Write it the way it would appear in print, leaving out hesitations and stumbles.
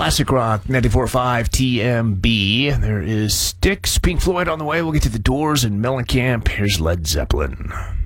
Classic Rock 94.5 TMB. There is Styx, Pink Floyd on the way. We'll get to the Doors and Mellencamp. Here's Led Zeppelin.